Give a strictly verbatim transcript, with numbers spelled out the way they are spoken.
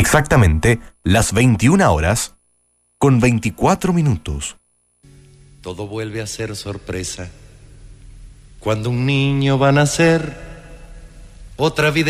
Exactamente las veintiuna horas con veinticuatro minutos. Todo vuelve a ser sorpresa cuando un niño va a nacer, otra vida